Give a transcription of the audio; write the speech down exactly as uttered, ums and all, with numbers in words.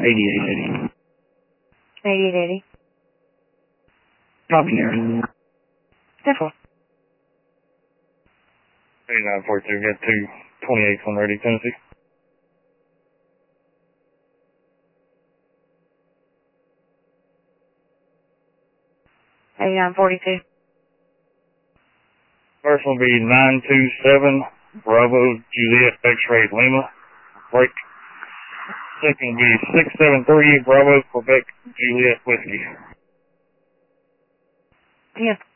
eighty-eight eighty. eighty-eight eighty. Copy there. ten four. eighty-nine forty-two, get two twenty-eight on ready, Tennessee. eighty-nine forty-two. First will be nine two seven, Bravo, Juliet, X-ray, Lima, break. Second will be six seven three, Bravo, Quebec, Juliet, Whiskey. ten.